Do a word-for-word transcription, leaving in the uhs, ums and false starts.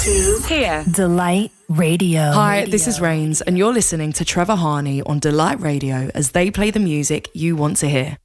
to here. Delight Radio. Hi, Radio. this is Rains, and you're listening to Trevor Harney on Delight Radio as they play the music you want to hear.